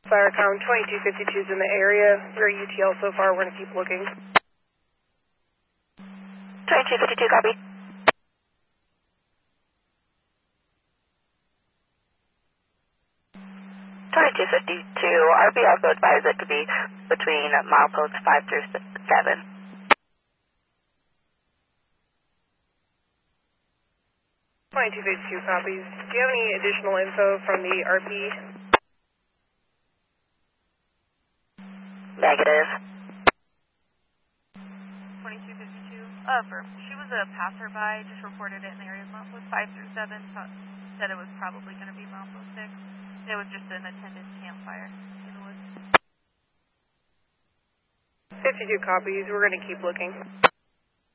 Firecom 2252 is in the area. We're UTL so far. We're going to keep looking. 2252, copy. 2252, RP also advised it to be between mileposts 5 through 7. 2252 copies. Do you have any additional info from the RP? Negative. 2252, she was a passerby, just reported it in the area of milepost 5 through 7, said it was probably going to be milepost 6. It was just an attended campfire in the woods. 52 copies. We're going to keep looking.